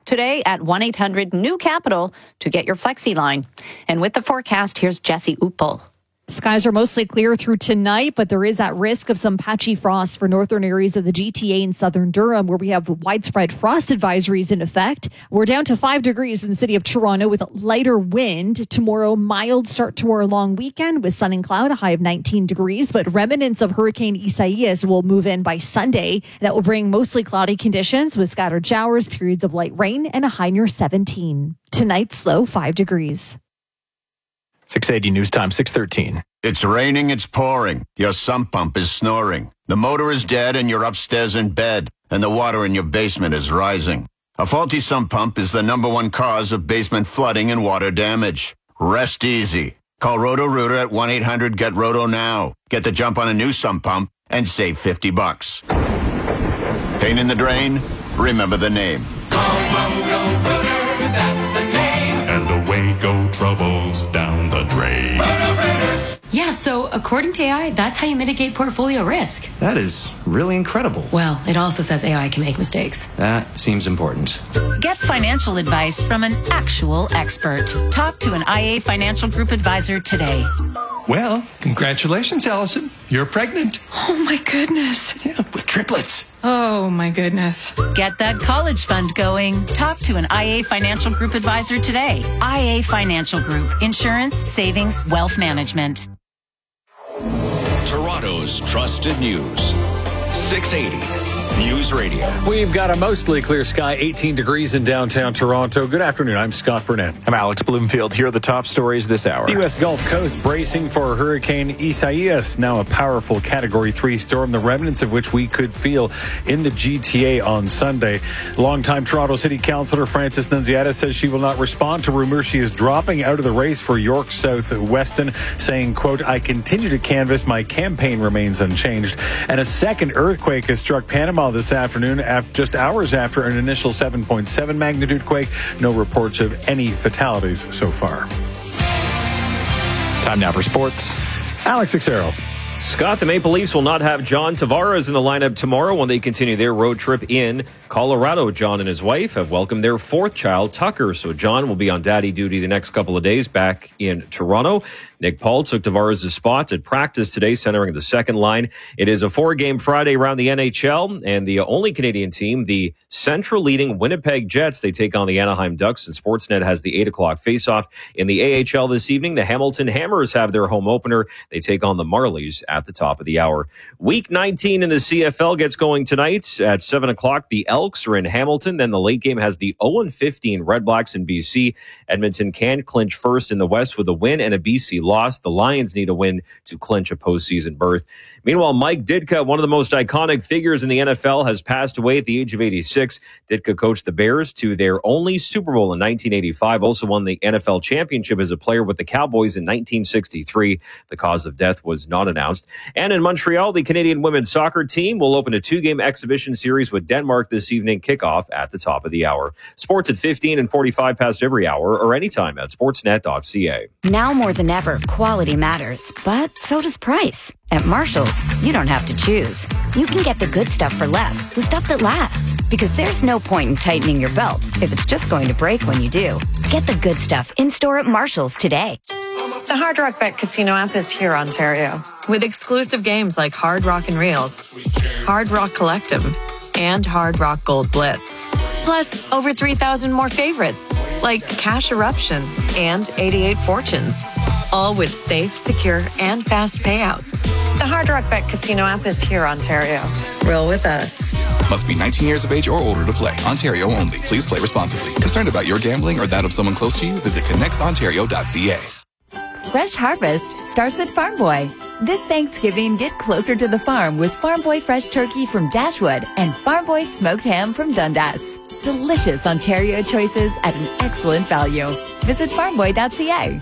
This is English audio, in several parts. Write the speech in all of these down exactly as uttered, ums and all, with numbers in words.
today at one eight hundred new capital to get your Flexi line. And with the forecast, here's Jesse Uppel. Skies are mostly clear through tonight, but there is that risk of some patchy frost for northern areas of the G T A and southern Durham, where we have widespread frost advisories in effect. We're down to five degrees in the city of Toronto with a lighter wind. Tomorrow, mild start to our long weekend with sun and cloud, a high of nineteen degrees, but remnants of Hurricane Isaias will move in by Sunday. That will bring mostly cloudy conditions with scattered showers, periods of light rain, and a high near seventeen. Tonight's low, five degrees. six eighty News Time, six thirteen. It's raining, it's pouring. Your sump pump is snoring. The motor is dead and you're upstairs in bed, and the water in your basement is rising. A faulty sump pump is the number one cause of basement flooding and water damage. Rest easy. Call Roto-Rooter at one eight hundred get roto now. Get the jump on a new sump pump and save fifty bucks. Pain in the drain? Remember the name. Call Roto-Rooter, that's the name. And away go troubles down the drain. Roto-Rooter. Yeah, so according to A I, that's how you mitigate portfolio risk. That is really incredible. Well, it also says A I can make mistakes. That seems important. Get financial advice from an actual expert. Talk to an I A Financial Group advisor today. Well, congratulations, Allison. You're pregnant. Oh, my goodness. Yeah, with triplets. Oh, my goodness. Get that college fund going. Talk to an I A Financial Group advisor today. I A Financial Group. Insurance, savings, wealth management. Toronto's trusted news. six eighty News Radio. We've got a mostly clear sky, eighteen degrees in downtown Toronto. Good afternoon. I'm Scott Burnett. I'm Alex Bloomfield. Here are the top stories this hour. The U S Gulf Coast bracing for Hurricane Isaias, now a powerful Category three storm, the remnants of which we could feel in the G T A on Sunday. Longtime Toronto City Councillor Frances Nunziata says she will not respond to rumors she is dropping out of the race for York South Weston, saying, quote, I continue to canvass. My campaign remains unchanged. And a second earthquake has struck Panama this afternoon, after just hours after an initial seven point seven magnitude quake. No reports of any fatalities so far. Time now for sports. Alex Xero. Scott, the Maple Leafs will not have John Tavares in the lineup tomorrow when they continue their road trip in Colorado. John and his wife have welcomed their fourth child, Tucker. So John will be on daddy duty the next couple of days back in Toronto. Nick Paul took Tavares' spot at practice today, centering the second line. It is a four-game Friday around the N H L, and the only Canadian team, the Central-leading Winnipeg Jets, they take on the Anaheim Ducks, and Sportsnet has the eight o'clock face-off. In the A H L this evening, the Hamilton Hammers have their home opener. They take on the Marlies at the top of the hour. Week nineteen in the C F L gets going tonight at seven o'clock. The Elks are in Hamilton. Then the late game has the oh and fifteen Red Blacks in B C. Edmonton can clinch first in the West with a win and a B C loss. The Lions need a win to clinch a postseason berth. Meanwhile, Mike Ditka, one of the most iconic figures in the N F L, has passed away at the age of eighty-six. Ditka coached the Bears to their only Super Bowl in nineteen eighty-five, also won the N F L championship as a player with the Cowboys in nineteen sixty-three. The cause of death was not announced. And in Montreal, the Canadian women's soccer team will open a two-game exhibition series with Denmark this evening, kickoff at the top of the hour. Sports at fifteen and forty-five past every hour or anytime at sportsnet dot c a. Now more than ever, quality matters, but so does price. At Marshall's, you don't have to choose. You can get the good stuff for less, the stuff that lasts. Because there's no point in tightening your belt if it's just going to break when you do. Get the good stuff in-store at Marshall's today. The Hard Rock Bet Casino app is here, Ontario, with exclusive games like Hard Rock and Reels, Hard Rock Collective, and Hard Rock Gold Blitz. Plus, over three thousand more favorites, like Cash Eruption and eighty-eight Fortunes. All with safe, secure, and fast payouts. The Hard Rock Bet Casino app is here, Ontario. Roll with us. Must be nineteen years of age or older to play. Ontario only. Please play responsibly. Concerned about your gambling or that of someone close to you? Visit connects ontario dot c a. Fresh Harvest starts at Farm Boy. This Thanksgiving, get closer to the farm with Farm Boy Fresh Turkey from Dashwood and Farm Boy Smoked Ham from Dundas. Delicious Ontario choices at an excellent value. Visit farm boy dot c a.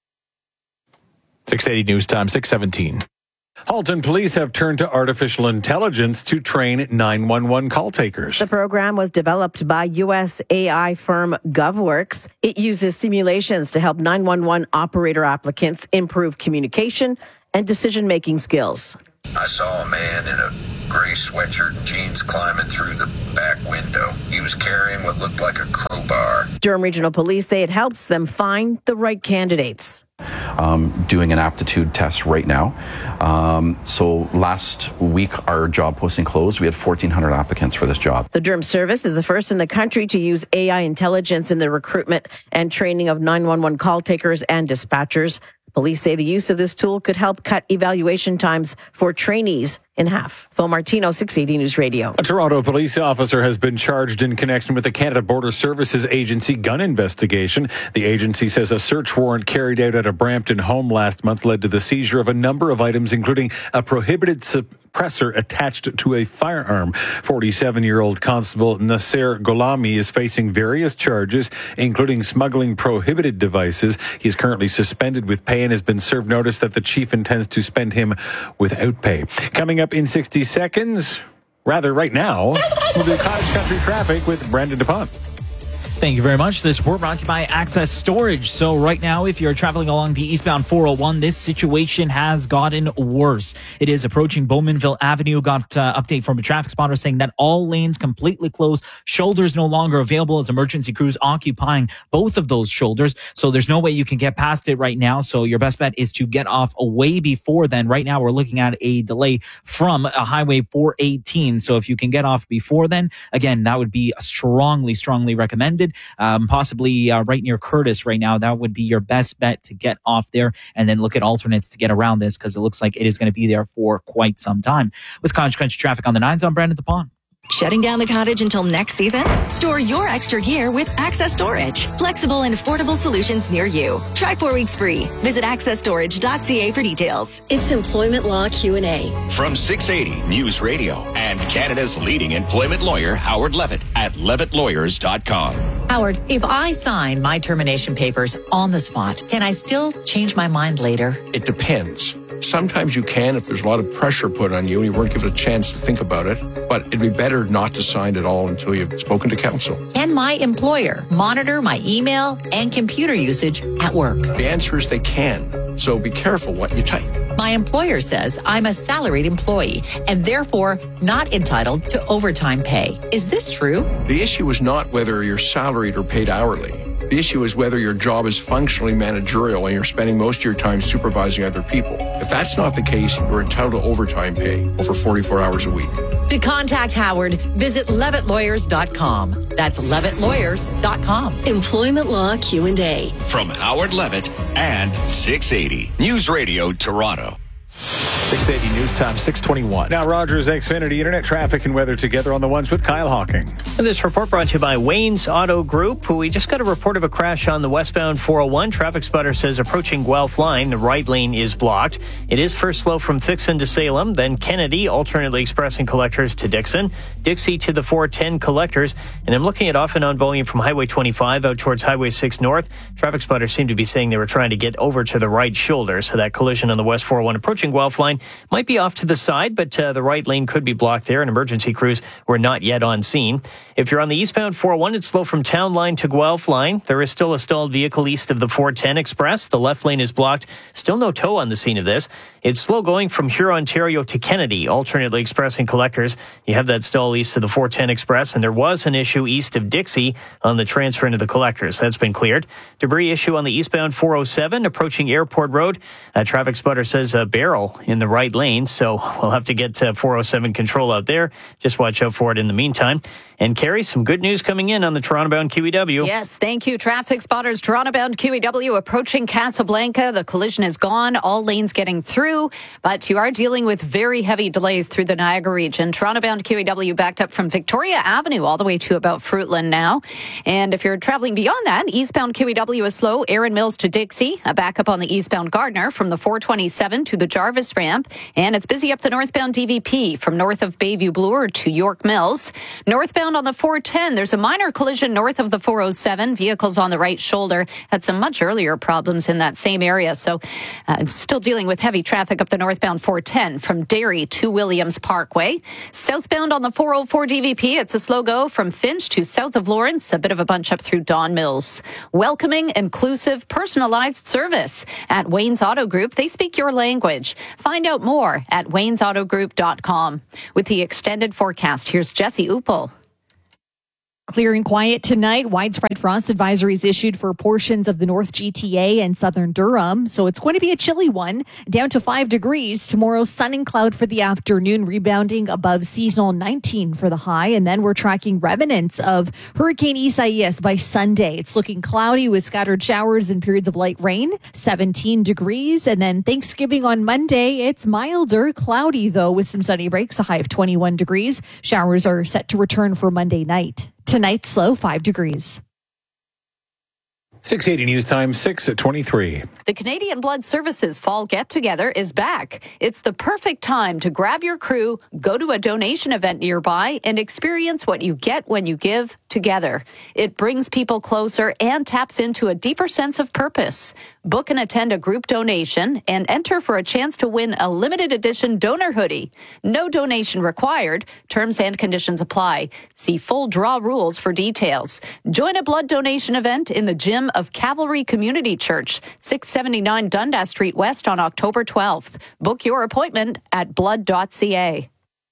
six eighty News Time, six seventeen. Halton police have turned to artificial intelligence to train nine one one call takers. The program was developed by U S A I firm GovWorks. It uses simulations to help nine one one operator applicants improve communication and decision-making skills. I saw a man in a gray sweatshirt and jeans climbing through the back window. He was carrying what looked like a crowbar. Durham Regional Police say it helps them find the right candidates. Um, doing an aptitude test right now. Um, so last week, our job posting closed. We had fourteen hundred applicants for this job. The Durham service is the first in the country to use A I intelligence in the recruitment and training of nine one one call takers and dispatchers. Police say the use of this tool could help cut evaluation times for trainees in half. Phil Martino, six eighty News Radio. A Toronto police officer has been charged in connection with the Canada Border Services Agency gun investigation. The agency says a search warrant carried out at a Brampton home last month led to the seizure of a number of items, including a prohibited suppressor attached to a firearm. forty-seven-year-old Constable Nasser Golami is facing various charges, including smuggling prohibited devices. He is currently suspended with pay and has been served notice that the chief intends to suspend him without pay. Coming up in sixty seconds, rather right now, we'll do Cottage Country traffic with Brandon DuPont. Thank you very much. This report brought to you by Access Storage. So right now, if you're traveling along the eastbound four oh one, this situation has gotten worse. It is approaching Bowmanville Avenue. Got uh, update from a traffic spotter saying that all lanes completely closed. Shoulders no longer available as emergency crews occupying both of those shoulders. So there's no way you can get past it right now. So your best bet is to get off way before then. Right now, we're looking at a delay from a Highway four eighteen. So if you can get off before then, again, that would be strongly, strongly recommended. Um, possibly uh, right near Curtis right now. That would be your best bet to get off there and then look at alternates to get around this because it looks like it is going to be there for quite some time. With Cottage Country traffic on the nines, I'm Brandon DuPont. Shutting down the cottage until next season? Store your extra gear with Access Storage. Flexible and affordable solutions near you. Try four weeks free. Visit access storage dot c a for details. It's Employment Law Q and A. From six eighty News Radio and Canada's leading employment lawyer, Howard Levitt at levitt lawyers dot com. Howard, if I sign my termination papers on the spot, can I still change my mind later? It depends. Sometimes you can if there's a lot of pressure put on you and you weren't given a chance to think about it, but it'd be better not to sign at all until you've spoken to counsel. Can my employer monitor my email and computer usage at work? The answer is they can, so be careful what you type. My employer says I'm a salaried employee and therefore not entitled to overtime pay. Is this true? The issue is not whether you're salaried or paid hourly. The issue is whether your job is functionally managerial and you're spending most of your time supervising other people. If that's not the case, you're entitled to overtime pay over forty-four hours a week. To contact Howard, visit levitt lawyers dot com. That's levitt lawyers dot com. Employment Law Q and A. From Howard Levitt and six eighty News Radio Toronto. six eighty News Time, six twenty-one. Now, Rogers Xfinity Internet traffic and weather together on the ones with Kyle Hawking. And this report brought to you by Wayne's Auto Group. We just got a report of a crash on the westbound four oh one. Traffic spotter says approaching Guelph Line, the right lane is blocked. It is first slow from Thixon to Salem, then Kennedy, alternately expressing collectors to Dixon, Dixie to the four ten collectors. And I'm looking at off and on volume from Highway twenty-five out towards Highway six North. Traffic spotters seem to be saying they were trying to get over to the right shoulder. So that collision on the west four oh one approaching Guelph Line might be off to the side, but uh, the right lane could be blocked there, and emergency crews were not yet on scene. If you're on the eastbound four oh one, it's slow from Town Line to Guelph Line. There is still a stalled vehicle east of the four ten Express. The left lane is blocked. Still no tow on the scene of this. It's slow going from Huron, Ontario to Kennedy, alternately expressing collectors. You have that stall east of the four ten Express, and there was an issue east of Dixie on the transfer into the collectors. That's been cleared. Debris issue on the eastbound four oh seven approaching Airport Road. A traffic spotter says a barrel in the right lane, so we'll have to get uh, four oh seven control out there. Just watch out for it in the meantime. And Carrie, some good news coming in on the Toronto-bound Q E W. Yes, thank you. Traffic spotters, Toronto-bound Q E W approaching Casablanca. The collision is gone. All lanes getting through, but you are dealing with very heavy delays through the Niagara region. Toronto-bound Q E W backed up from Victoria Avenue all the way to about Fruitland now. And if you're traveling beyond that, eastbound Q E W is slow. Erin Mills to Dixie. A backup on the eastbound Gardner from the four twenty-seven to the Jarvis ramp. And it's busy up the northbound D V P from north of Bayview Bloor to York Mills. Northbound Southbound on the four ten, there's a minor collision north of the four oh seven. Vehicles on the right shoulder had some much earlier problems in that same area. So uh, still dealing with heavy traffic up the northbound four ten from Derry to Williams Parkway. Southbound on the four oh four D V P, it's a slow go from Finch to south of Lawrence. A bit of a bunch up through Don Mills. Welcoming, inclusive, personalized service at Wayne's Auto Group. They speak your language. Find out more at waynes auto group dot com. With the extended forecast, here's Jesse Upel. Clear and quiet tonight. Widespread frost advisories issued for portions of the North G T A and southern Durham. So it's going to be a chilly one, down to five degrees. Tomorrow, sun and cloud for the afternoon, rebounding above seasonal nineteen for the high. And then we're tracking remnants of Hurricane Isaias by Sunday. It's looking cloudy with scattered showers and periods of light rain, seventeen degrees. And then Thanksgiving on Monday, it's milder, cloudy though, with some sunny breaks, a high of twenty-one degrees. Showers are set to return for Monday night. Tonight's low, five degrees. six eighty News Time, six at twenty-three. The Canadian Blood Services Fall Get-Together is back. It's the perfect time to grab your crew, go to a donation event nearby, and experience what you get when you give together. It brings people closer and taps into a deeper sense of purpose. Book and attend a group donation and enter for a chance to win a limited edition donor hoodie. No donation required. Terms and conditions apply. See full draw rules for details. Join a blood donation event in the gym of Cavalry Community Church, six seventy-nine Dundas Street West on October twelfth. Book your appointment at blood dot c a.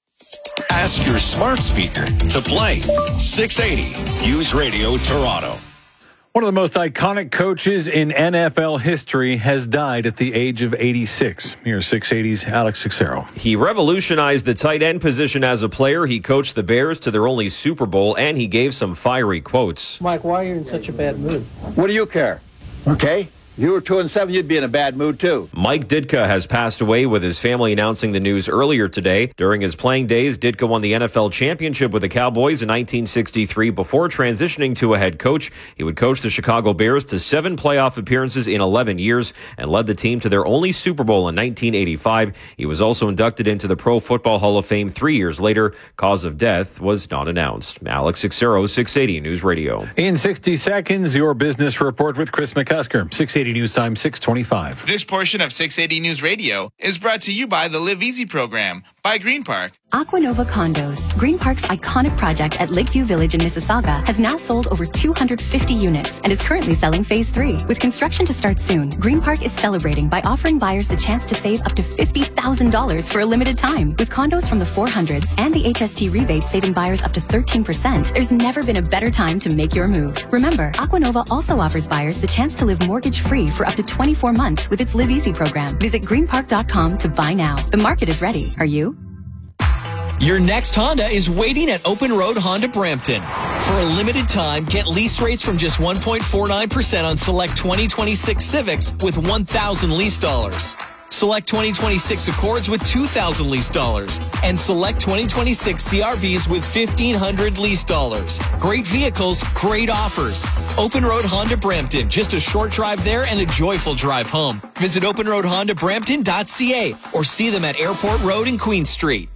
Ask your smart speaker to play six eighty News Radio Toronto. One of the most iconic coaches in N F L history has died at the age of eighty-six. Here's six eighty's Alex Cicero. He revolutionized the tight end position as a player. He coached the Bears to their only Super Bowl, and he gave some fiery quotes. Mike, why are you in such a bad mood? What do you care? Okay. If you were two and seven, you'd be in a bad mood, too. Mike Ditka has passed away, with his family announcing the news earlier today. During his playing days, Ditka won the N F L championship with the Cowboys in nineteen sixty-three. Before transitioning to a head coach, he would coach the Chicago Bears to seven playoff appearances in eleven years and led the team to their only Super Bowl in nineteen eighty-five. He was also inducted into the Pro Football Hall of Fame three years later. Cause of death was not announced. Alex Cicero, six eighty News Radio. In sixty seconds, your business report with Chris McCusker. six eighty News Time, six twenty-five. This portion of six eighty News Radio is brought to you by the Live Easy program by Green Park. Aquanova Condos, Green Park's iconic project at Lakeview Village in Mississauga, has now sold over two hundred fifty units and is currently selling phase three. With construction to start soon, Green Park is celebrating by offering buyers the chance to save up to fifty thousand dollars for a limited time. With condos from the four hundreds and the H S T rebate saving buyers up to thirteen percent, there's never been a better time to make your move. Remember, Aquanova also offers buyers the chance to live mortgage-free for up to twenty-four months with its Live Easy program. Visit green park dot com to buy now. The market is ready. Are you? Your next Honda is waiting at Open Road Honda Brampton. For a limited time, get lease rates from just one point four nine percent on select twenty twenty-six Civics with one thousand lease dollars. Select twenty twenty-six Accords with two thousand lease dollars. And select twenty twenty-six C R Vs with fifteen hundred lease dollars. Great vehicles, great offers. Open Road Honda Brampton. Just a short drive there and a joyful drive home. Visit open road honda brampton dot c a or see them at Airport Road and Queen Street.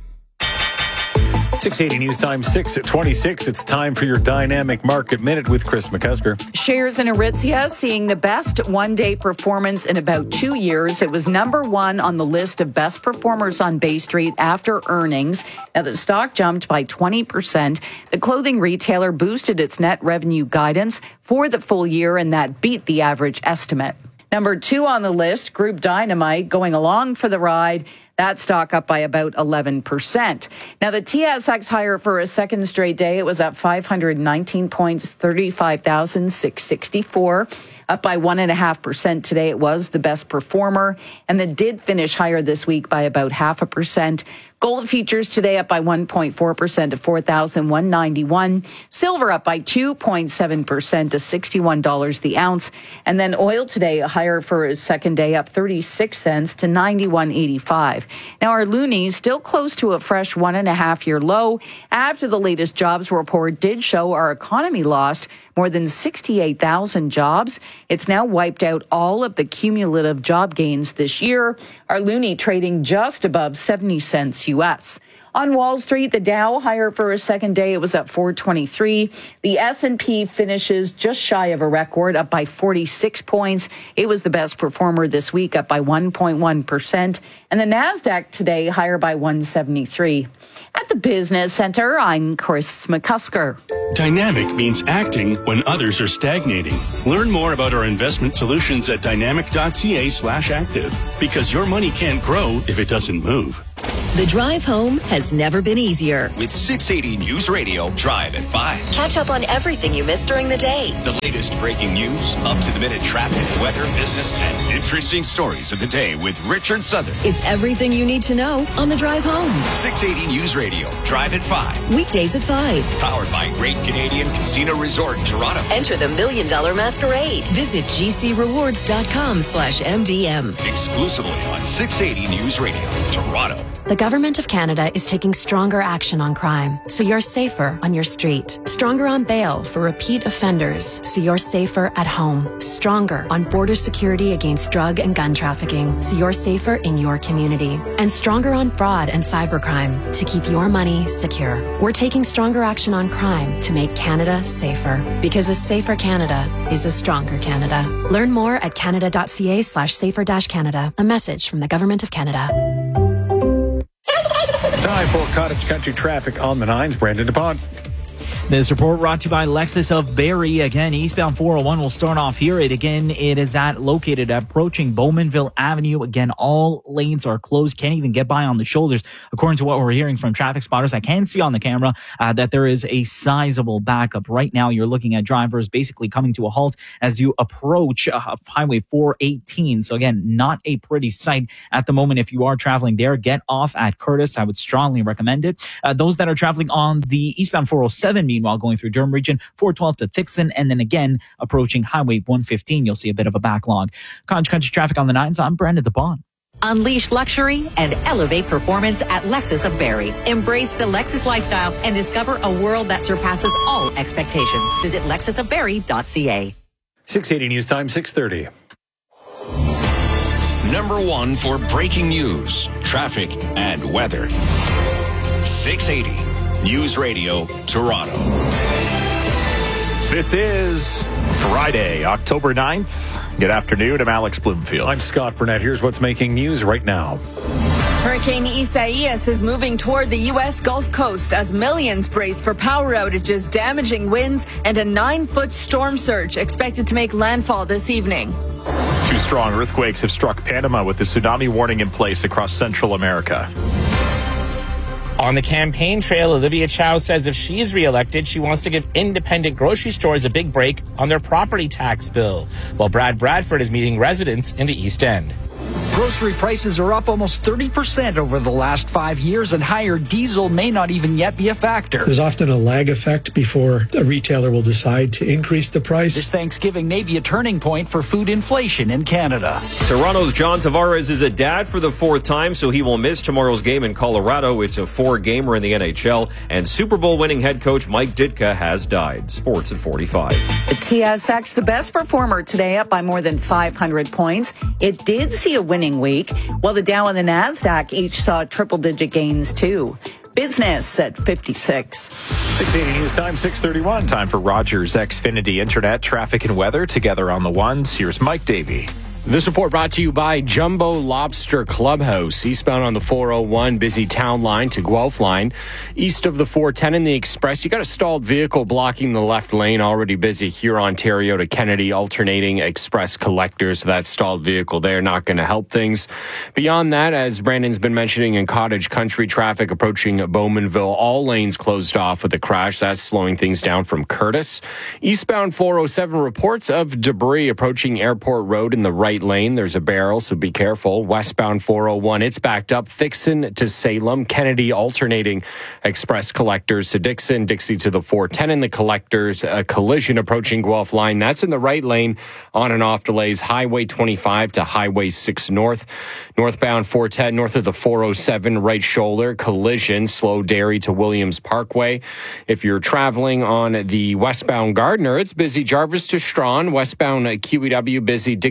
six eighty News Time, six at twenty-six. It's time for your Dynamic Market Minute with Chris McCusker. Shares in Aritzia seeing the best one-day performance in about two years. It was number one on the list of best performers on Bay Street after earnings. Now, the stock jumped by twenty percent. The clothing retailer boosted its net revenue guidance for the full year, and that beat the average estimate. Number two on the list, Group Dynamite, going along for the ride. That stock up by about eleven percent. Now, the T S X higher for a second straight day. It was up five hundred nineteen points, thirty-five thousand six hundred sixty-four. Up by one point five percent today. It was the best performer. And that did finish higher this week by about half a percent. Gold futures today up by one point four percent to four thousand one hundred ninety-one. Silver up by two point seven percent to sixty-one dollars the ounce. And then oil today higher for a second day, up thirty-six cents to ninety-one eighty-five. Now, our loonies still close to a fresh one and a half year low after the latest jobs report did show our economy lost more than sixty-eight thousand jobs. It's now wiped out all of the cumulative job gains this year. Our loonie trading just above seventy cents U S. On Wall Street, the Dow higher for a second day. It was up four twenty-three. The S and P finishes just shy of a record, up by forty-six points. It was the best performer this week, up by one point one percent. And the NASDAQ today higher by one seventy-three. At the Business Center, I'm Chris McCusker. Dynamic means acting when others are stagnating. Learn more about our investment solutions at dynamic.ca slash active. Because your money can't grow if it doesn't move. The drive home has never been easier. With six eighty News Radio, Drive at five. Catch up on everything you missed during the day. The latest breaking news, up-to-the-minute traffic, weather, business, and interesting stories of the day with Richard Southern. It's everything you need to know on the drive home. six eighty News Radio, Drive at five. Weekdays at five. Powered by Great Canadian Casino Resort in Toronto. Enter the Million Dollar Masquerade. Visit gcrewards.com slash MDM. Exclusively on six eighty News Radio, Toronto. The Government of Canada is taking stronger action on crime, so you're safer on your street. Stronger on bail for repeat offenders, so you're safer at home. Stronger on border security against drug and gun trafficking, so you're safer in your community. And stronger on fraud and cybercrime, to keep your money secure. We're taking stronger action on crime to make Canada safer. Because a safer Canada is a stronger Canada. Learn more at canada.ca slash safer dash Canada. A message from the Government of Canada. Time for Cottage Country traffic on the nines. Brandon DuPont. This report brought to you by Lexus of Barrie. Again, eastbound four oh one will start off here. It again, it is at located approaching Bowmanville Avenue. Again, all lanes are closed. Can't even get by on the shoulders. According to what we're hearing from traffic spotters, I can see on the camera uh, that there is a sizable backup. Right now, you're looking at drivers basically coming to a halt as you approach uh, Highway four eighteen. So again, not a pretty sight at the moment. If you are traveling there, get off at Curtis. I would strongly recommend it. Uh, those that are traveling on the eastbound four oh seven, meanwhile, going through Durham Region, four twelve to Thixon, and then again approaching Highway one fifteen, you'll see a bit of a backlog. Cottage Country traffic on the nines. I'm Brandon DuPont. Unleash luxury and elevate performance at Lexus of Barrie. Embrace the Lexus lifestyle and discover a world that surpasses all expectations. Visit lexus of barrie dot c a. six eighty News Time, six thirty. Number one for breaking news, traffic, and weather. six eighty News Radio, Toronto. This is Friday, October ninth. Good afternoon. I'm Alex Bloomfield. I'm Scott Burnett. Here's what's making news right now. Hurricane Isaias is moving toward the U S Gulf Coast as millions brace for power outages, damaging winds, and a nine-foot storm surge expected to make landfall this evening. Two strong earthquakes have struck Panama with the tsunami warning in place across Central America. On the campaign trail, Olivia Chow says if she's reelected, she wants to give independent grocery stores a big break on their property tax bill, while Brad Bradford is meeting residents in the East End. Grocery prices are up almost thirty percent over the last five years, and higher diesel may not even yet be a factor. There's often a lag effect before a retailer will decide to increase the price. This Thanksgiving may be a turning point for food inflation in Canada. Toronto's John Tavares is a dad for the fourth time, so he will miss tomorrow's game in Colorado. It's a four-gamer in the N H L, and Super Bowl winning head coach Mike Ditka has died. Sports at forty-five. The T S X, the best performer today, up by more than five hundred points. It did see a winning week, while the Dow and the NASDAQ each saw triple-digit gains, too. Business at fifty-six. six eighty News Time, six thirty-one. Time for Rogers Xfinity Internet, traffic and weather together on the ones. Here's Mike Davey. This report brought to you by Jumbo Lobster Clubhouse. Eastbound on the four oh one, busy town line to Guelph line. East of the four ten in the express, you got a stalled vehicle blocking the left lane. Already busy here, Ontario to Kennedy, alternating express collectors. So that stalled vehicle there, not going to help things. Beyond that, as Brandon's been mentioning in Cottage Country, traffic approaching Bowmanville, all lanes closed off with a crash. That's slowing things down from Curtis. Eastbound four oh seven, reports of debris approaching Airport Road in the right lane. There's a barrel, so be careful. Westbound four oh one, it's backed up. Thixon to Salem. Kennedy alternating express collectors to Dixon. Dixie to the four ten in the collectors. A collision approaching Guelph line. That's in the right lane. On and off delays. Highway twenty-five to Highway six North. Northbound four ten north of the four oh seven, right shoulder. Collision. Slow Dairy to Williams Parkway. If you're traveling on the westbound Gardiner, it's busy. Jarvis to Strawn. Westbound Q E W busy. Dixie to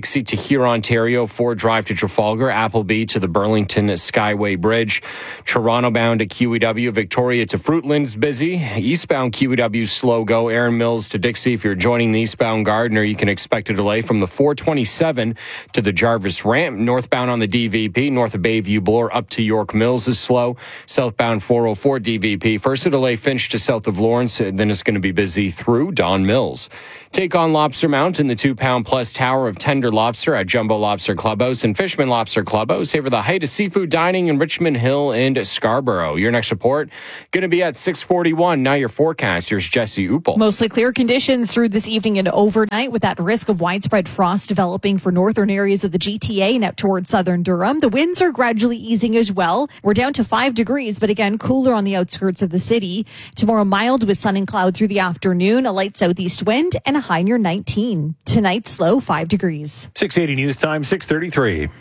Huron, Ontario, Ford Drive to Trafalgar, Appleby to the Burlington Skyway Bridge, Toronto bound to Q E W, Victoria to Fruitland's busy, eastbound Q E W slow go, Erin Mills to Dixie. If you're joining the eastbound Gardiner, you can expect a delay from the four twenty-seven to the Jarvis Ramp, northbound on the D V P, north of Bayview Bloor up to York Mills is slow, southbound four oh four D V P, first a delay Finch to south of Lawrence, then it's going to be busy through Don Mills. Take on Lobster Mount in the two-pound plus tower of tender lobster at Jumbo Lobster Clubhouse and Fishman Lobster Clubhouse. Savor the height of seafood dining in Richmond Hill and Scarborough. Your next report going to be at six forty-one. Now your forecast. Here's Jesse Uppel. Mostly clear conditions through this evening and overnight, with that risk of widespread frost developing for northern areas of the G T A and up towards southern Durham. The winds are gradually easing as well. We're down to five degrees, but again, cooler on the outskirts of the city. Tomorrow, mild with sun and cloud through the afternoon, a light southeast wind, and a high near nineteen. Tonight's low five degrees. six eighty News Time, six thirty-three.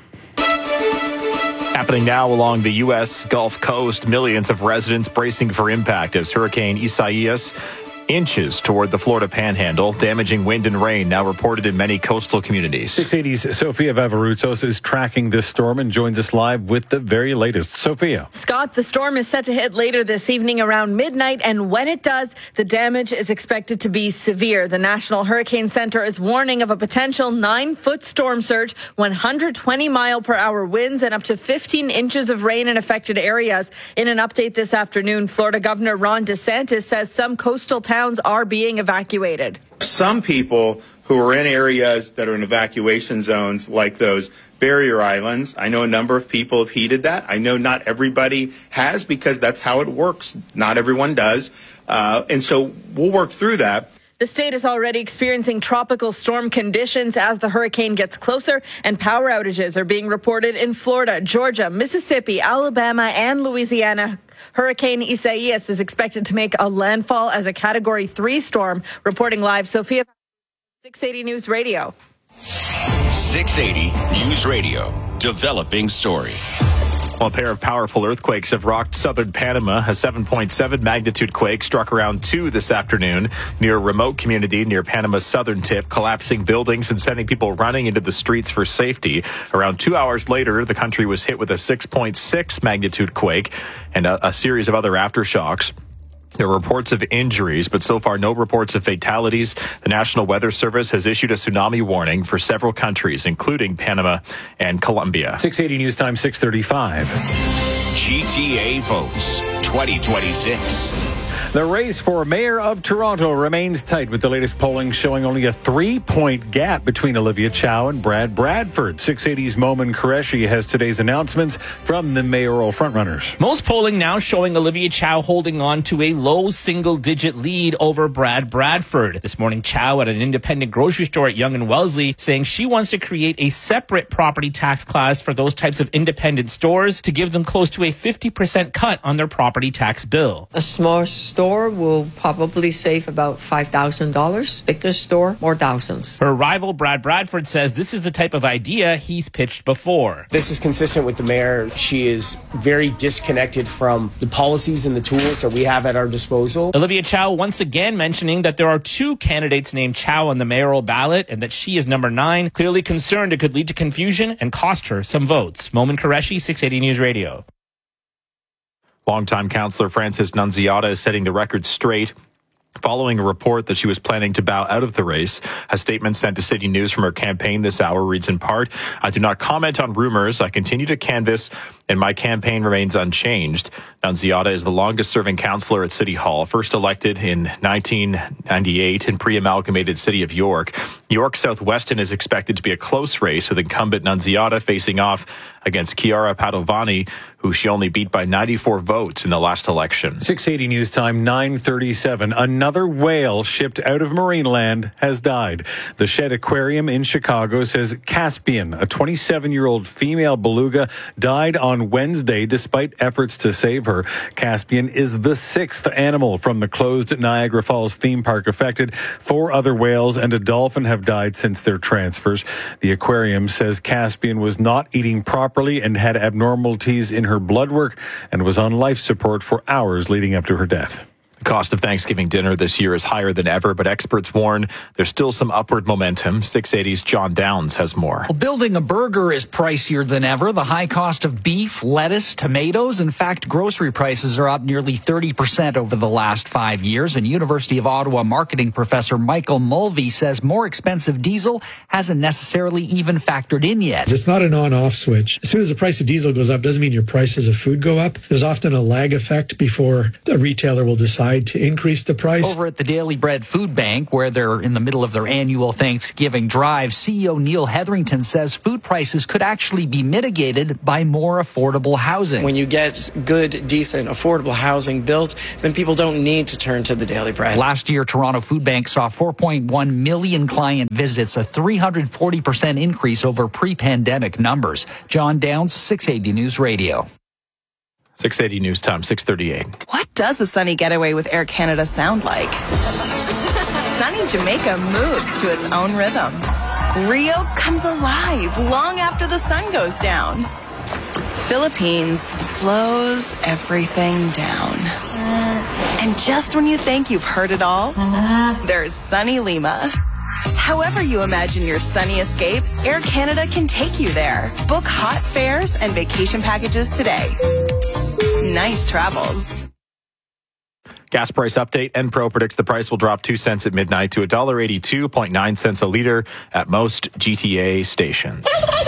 Happening now along the U S Gulf Coast, millions of residents bracing for impact as Hurricane Isaias inches toward the Florida Panhandle. Damaging wind and rain now reported in many coastal communities. six eighty's Sophia Vavarutsos is tracking this storm and joins us live with the very latest. Sophia. Scott, the storm is set to hit later this evening around midnight, and when it does, the damage is expected to be severe. The National Hurricane Center is warning of a potential nine-foot storm surge, one hundred twenty mile per hour winds, and up to fifteen inches of rain in affected areas. In an update this afternoon, Florida Governor Ron DeSantis says some coastal towns are being evacuated. Some people who are in areas that are in evacuation zones, like those barrier islands, I know a number of people have heeded that. I know not everybody has, because that's how it works. Not everyone does. Uh, and so we'll work through that. The state is already experiencing tropical storm conditions as the hurricane gets closer, and power outages are being reported in Florida, Georgia, Mississippi, Alabama, and Louisiana. Hurricane Isaias is expected to make a landfall as a Category three storm. Reporting live, Sophia, six eighty News Radio. six eighty News Radio, developing story. Well, a pair of powerful earthquakes have rocked southern Panama. A seven point seven magnitude quake struck around two this afternoon near a remote community near Panama's southern tip, collapsing buildings and sending people running into the streets for safety. Around two hours later, the country was hit with a six point six magnitude quake and a, a series of other aftershocks. There are reports of injuries, but so far no reports of fatalities. The National Weather Service has issued a tsunami warning for several countries, including Panama and Colombia. six eighty News Time, six thirty-five. G T A votes twenty twenty-six. The race for mayor of Toronto remains tight, with the latest polling showing only a three-point gap between Olivia Chow and Brad Bradford. six eighty's Momin Qureshi has today's announcements from the mayoral frontrunners. Most polling now showing Olivia Chow holding on to a low single-digit lead over Brad Bradford. This morning, Chow at an independent grocery store at Yonge and Wellesley saying she wants to create a separate property tax class for those types of independent stores to give them close to a fifty percent cut on their property tax bill. A small store will probably save about five thousand dollars. Bigger store, more thousands. Her rival, Brad Bradford, says this is the type of idea he's pitched before. This is consistent with the mayor. She is very disconnected from the policies and the tools that we have at our disposal. Olivia Chow once again mentioning that there are two candidates named Chow on the mayoral ballot and that she is number nine, clearly concerned it could lead to confusion and cost her some votes. Momin Qureshi, six eighty News Radio. Longtime councillor Frances Nunziata is setting the record straight following a report that she was planning to bow out of the race. A statement sent to City News from her campaign this hour reads in part, "I do not comment on rumors. I continue to canvass and my campaign remains unchanged." Nunziata is the longest-serving councillor at City Hall, first elected in nineteen ninety-eight in pre-amalgamated City of York. York South Weston is expected to be a close race, with incumbent Nunziata facing off against Chiara Padovani, who she only beat by ninety-four votes in the last election. six eighty News Time, nine thirty-seven. Another whale shipped out of Marineland has died. The Shed Aquarium in Chicago says Caspian, a twenty-seven-year-old female beluga, died on Wednesday despite efforts to save her. Caspian is the sixth animal from the closed Niagara Falls theme park affected. Four other whales and a dolphin have died since their transfers. The aquarium says Caspian was not eating properly and had abnormalities in her blood work and was on life support for hours leading up to her death. The cost of Thanksgiving dinner this year is higher than ever, but experts warn there's still some upward momentum. six eighty's John Downs has more. Well, building a burger is pricier than ever. The high cost of beef, lettuce, tomatoes. In fact, grocery prices are up nearly thirty percent over the last five years. And University of Ottawa marketing professor Michael Mulvey says more expensive diesel hasn't necessarily even factored in yet. It's not an on-off switch. As soon as the price of diesel goes up, doesn't mean your prices of food go up. There's often a lag effect before a retailer will decide to increase the price. Over at the Daily Bread Food Bank, where they're in the middle of their annual Thanksgiving drive, C E O Neil Hetherington says food prices could actually be mitigated by more affordable housing. When you get good, decent, affordable housing built, then people don't need to turn to the Daily Bread. Last year, Toronto Food Bank saw four point one million client visits, a three hundred forty percent increase over pre-pandemic numbers. John Downs, six eighty News Radio. six eighty News Time, six thirty-eight. What does a sunny getaway with Air Canada sound like? Sunny Jamaica moves to its own rhythm. Rio comes alive long after the sun goes down. Philippines slows everything down. And just when you think you've heard it all, there's sunny Lima. However you imagine your sunny escape, Air Canada can take you there. Book hot fares and vacation packages today. Nice travels. Gas price update. Enpro predicts the price will drop two cents at midnight to one dollar eighty-two point nine cents a litre at most G T A stations.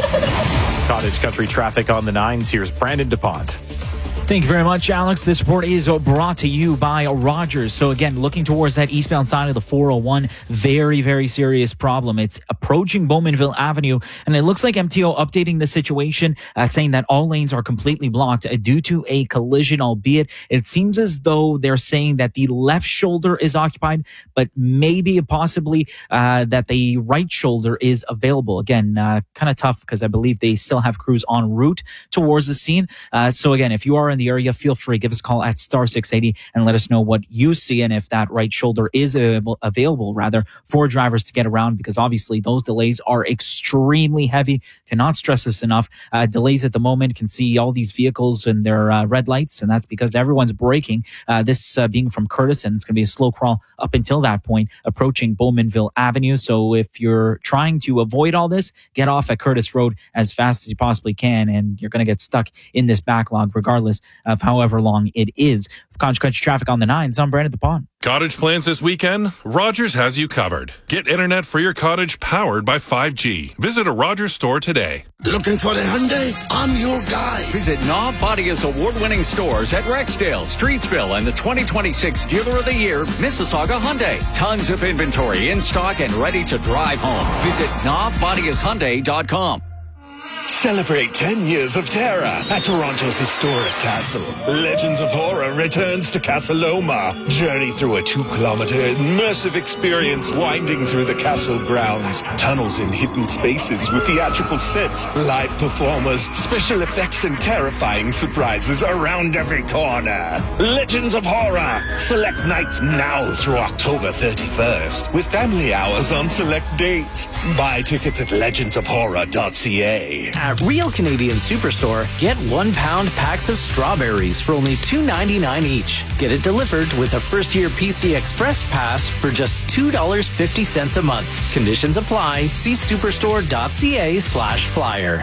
Cottage Country traffic on the nines. Here's Brandon DuPont. Thank you very much, Alex. This report is brought to you by Rogers. So again, looking towards that eastbound side of the four oh one, very, very serious problem. It's approaching Bowmanville Avenue, and it looks like M T O updating the situation, uh, saying that all lanes are completely blocked uh, due to a collision, albeit it seems as though they're saying that the left shoulder is occupied, but maybe possibly uh, that the right shoulder is available. Again, uh, kind of tough because I believe they still have crews en route towards the scene. Uh, so again, if you are in the area, feel free, give us a call at star six eighty and let us know what you see and if that right shoulder is available, available rather for drivers to get around, because obviously those delays are extremely heavy. Cannot stress this enough. Uh, delays at the moment, can see all these vehicles and their uh, red lights, and that's because everyone's braking. Uh, this uh, being from Curtis, and it's going to be a slow crawl up until that point, approaching Bowmanville Avenue. So if you're trying to avoid all this, get off at Curtis Road as fast as you possibly can, and you're going to get stuck in this backlog regardless of however long it is. With Cottage Country traffic on the nines, I'm Brandon DuPont. Cottage plans this weekend? Rogers has you covered. Get internet for your cottage powered by five G. Visit a Rogers store today. Looking for a Hyundai? I'm your guy. Visit Knob Bodia's award-winning stores at Rexdale, Streetsville, and the twenty twenty-six Dealer of the Year, Mississauga Hyundai. Tons of inventory in stock and ready to drive home. Visit knob bodias hyundai dot com. Celebrate ten years of terror at Toronto's historic castle. Legends of Horror returns to Casa Loma. Journey through a two-kilometer immersive experience winding through the castle grounds. Tunnels in hidden spaces with theatrical sets, live performers, special effects, and terrifying surprises around every corner. Legends of Horror. Select nights now through October thirty-first with family hours on select dates. Buy tickets at legends of horror dot c a. At Real Canadian Superstore, get one pound packs of strawberries for only two ninety-nine each. Get it delivered with a first year P C Express pass for just two dollars and fifty cents a month. Conditions apply. See superstore dot c a slash flyer.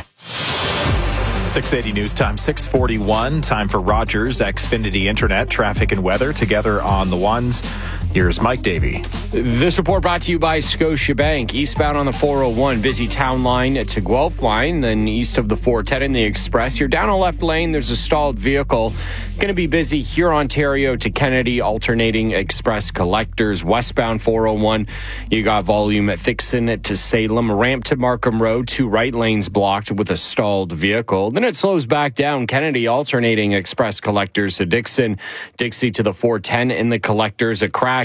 six eighty News Time, six forty-one. Time for Rogers Xfinity Internet, traffic and weather together on the ones. Here's Mike Davey. This report brought to you by Scotiabank. Eastbound on the four oh one, busy town line to Guelph line, then east of the four ten in the Express. You're down a left lane. There's a stalled vehicle. Going to be busy here, Ontario to Kennedy, alternating express collectors. Westbound four oh one, you got volume at Thixon to Salem. Ramp to Markham Road, two right lanes blocked with a stalled vehicle. Then it slows back down. Kennedy alternating express collectors to Dixon. Dixie to the four ten in the collectors. A crash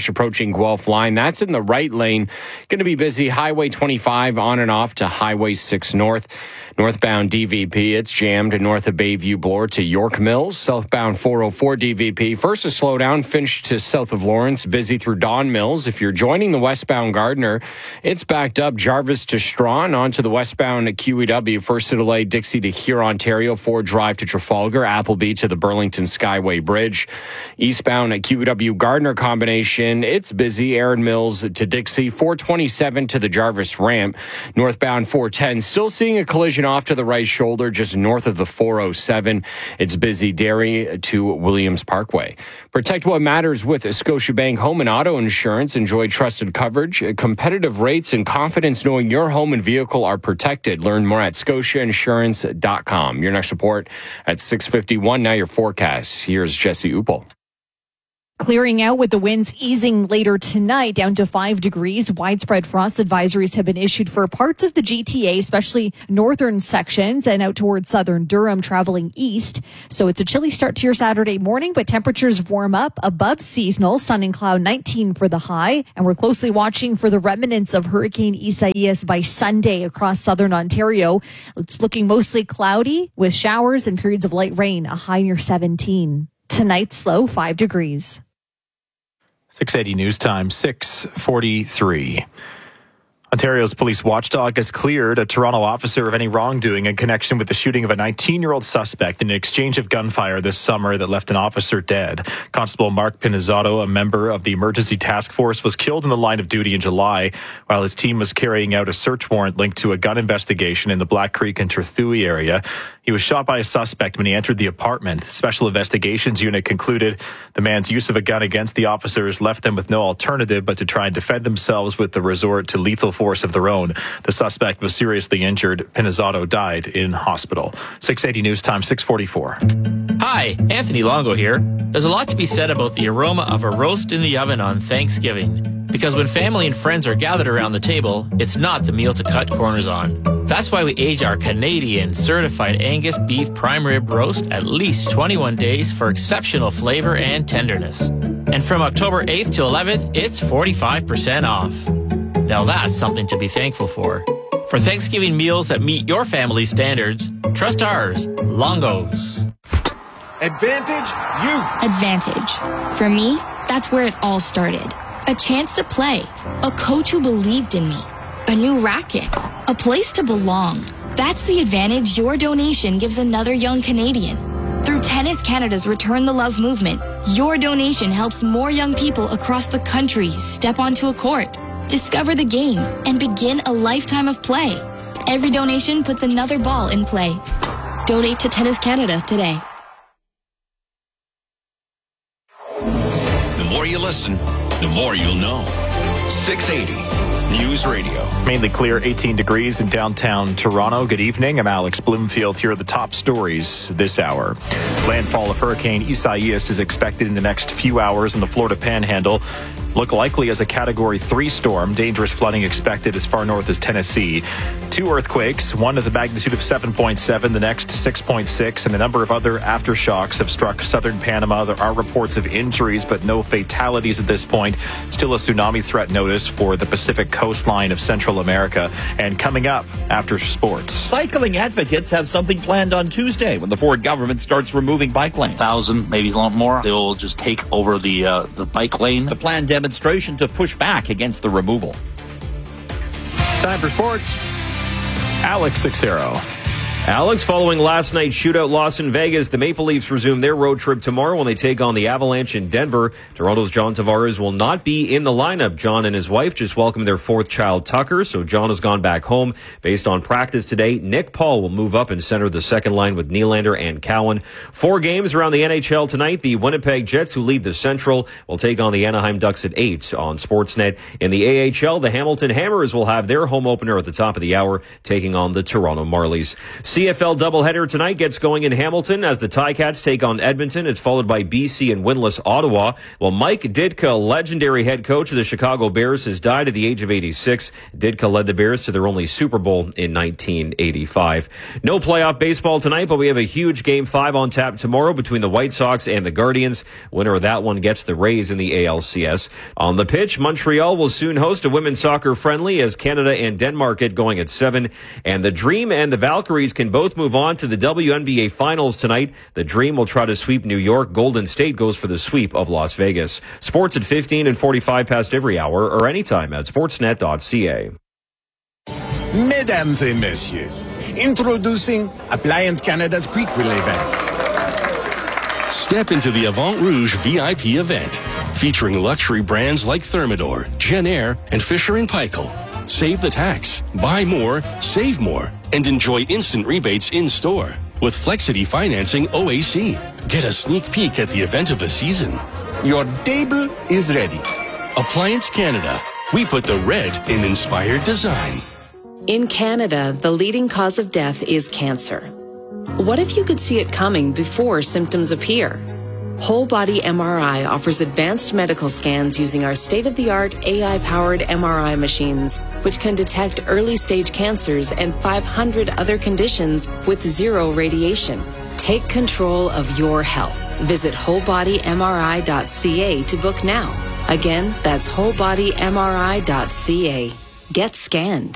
crash approaching Guelph line. That's in the right lane. Going to be busy. Highway twenty-five on and off to Highway six North. Northbound D V P, it's jammed north of Bayview Bloor to York Mills. Southbound four oh four D V P, first a slowdown, finished to south of Lawrence, busy through Don Mills. If you're joining the westbound Gardner, it's backed up Jarvis to Strawn, onto the westbound Q E W. First a delay, Dixie to Huron, Ontario, Ford Drive to Trafalgar, Appleby to the Burlington Skyway Bridge. Eastbound at Q E W Gardner combination, it's busy. Aaron Mills to Dixie, four twenty-seven to the Jarvis ramp. Northbound four ten, still seeing a collision off to the right shoulder just north of the four oh seven. It's busy Derry to Williams Parkway. Protect what matters with Scotiabank Home and Auto Insurance. Enjoy trusted coverage, competitive rates, and confidence knowing your home and vehicle are protected. Learn more at scotia insurance dot com. Your next report at six fifty-one. Now your forecast. Here's Jesse Upel. Clearing out with the winds easing later tonight down to five degrees. Widespread frost advisories have been issued for parts of the G T A, especially northern sections and out towards southern Durham traveling east. So it's a chilly start to your Saturday morning, but temperatures warm up above seasonal. Sun and cloud nineteen for the high. And we're closely watching for the remnants of Hurricane Isaias by Sunday across southern Ontario. It's looking mostly cloudy with showers and periods of light rain, a high near seventeen. Tonight's low five degrees. six eighty News Time, six forty-three. Ontario's police watchdog has cleared a Toronto officer of any wrongdoing in connection with the shooting of a nineteen-year-old suspect in an exchange of gunfire this summer that left an officer dead. Constable Mark Pinizzato, a member of the emergency task force, was killed in the line of duty in July while his team was carrying out a search warrant linked to a gun investigation in the Black Creek and Trethewey area. He was shot by a suspect when he entered the apartment. The Special Investigations Unit concluded the man's use of a gun against the officers left them with no alternative but to try and defend themselves with the resort to lethal force of their own. The suspect was seriously injured. Pinizzato died in hospital. six eighty News Time, six forty-four. Hi, Anthony Longo here. There's a lot to be said about the aroma of a roast in the oven on Thanksgiving. Because when family and friends are gathered around the table, it's not the meal to cut corners on. That's why we age our Canadian certified Angus beef prime rib roast at least twenty-one days for exceptional flavor and tenderness. And from October eighth to eleventh, it's forty-five percent off. Now that's something to be thankful for. For Thanksgiving meals that meet your family's standards, trust ours, Longo's. Advantage Youth. Advantage. For me, that's where it all started. A chance to play. A coach who believed in me. A new racket. A place to belong. That's the advantage your donation gives another young Canadian. Through Tennis Canada's Return the Love movement, your donation helps more young people across the country step onto a court, discover the game, and begin a lifetime of play. Every donation puts another ball in play. Donate to Tennis Canada today. The more you listen, the more you'll know. six eighty News Radio. Mainly clear, eighteen degrees in downtown Toronto. Good evening. I'm Alex Bloomfield. Here are the top stories this hour. Landfall of Hurricane Isaias is expected in the next few hours in the Florida Panhandle. Look likely as a Category three storm. Dangerous flooding expected as far north as Tennessee. Two earthquakes, one of the magnitude of seven point seven, the next six point six, and a number of other aftershocks have struck southern Panama. There are reports of injuries, but no fatalities at this point. Still a tsunami threat notice for the Pacific coastline of Central America. And coming up after sports. Cycling advocates have something planned on Tuesday when the Ford government starts removing bike lanes. Thousand, maybe a lot more. They will just take over the uh, the bike lane. The planned demonstration to push back against the removal. Time for sports. Alex Sixero. Alex, following last night's shootout loss in Vegas, the Maple Leafs resume their road trip tomorrow when they take on the Avalanche in Denver. Toronto's John Tavares will not be in the lineup. John and his wife just welcomed their fourth child, Tucker, so John has gone back home. Based on practice today, Nick Paul will move up and center the second line with Nylander and Cowan. Four games around the N H L tonight. The Winnipeg Jets, who lead the Central, will take on the Anaheim Ducks at eight on Sportsnet. In the A H L, the Hamilton Hammers will have their home opener at the top of the hour, taking on the Toronto Marlies. C F L doubleheader tonight gets going in Hamilton as the Ticats take on Edmonton. It's followed by B C and winless Ottawa. Well, Mike Ditka, legendary head coach of the Chicago Bears, has died at the age of eighty-six. Ditka led the Bears to their only Super Bowl in nineteen eighty-five. No playoff baseball tonight, but we have a huge Game five on tap tomorrow between the White Sox and the Guardians. Winner of that one gets the Rays in the A L C S. On the pitch, Montreal will soon host a women's soccer friendly as Canada and Denmark get going at seven. And the Dream and the Valkyries can both move on to the W N B A Finals tonight. The Dream will try to sweep New York. Golden State goes for the sweep of Las Vegas. Sports at fifteen and forty-five past every hour or anytime at sportsnet dot c a. Mesdames et messieurs, introducing Appliance Canada's prequel event. Step into the Avant Rouge V I P event, featuring luxury brands like Thermador, Genair, and Fisher and Paykel. Save the tax, buy more, save more, and enjoy instant rebates in-store. With Flexity Financing O A C. Get a sneak peek at the event of the season. Your table is ready. Appliance Canada. We put the red in inspired design. In Canada, the leading cause of death is cancer. What if you could see it coming before symptoms appear? Whole Body M R I offers advanced medical scans using our state-of-the-art A I-powered M R I machines, which can detect early-stage cancers and five hundred other conditions with zero radiation. Take control of your health. Visit whole body m r i dot c a to book now. Again, that's whole body m r i dot c a. Get scanned.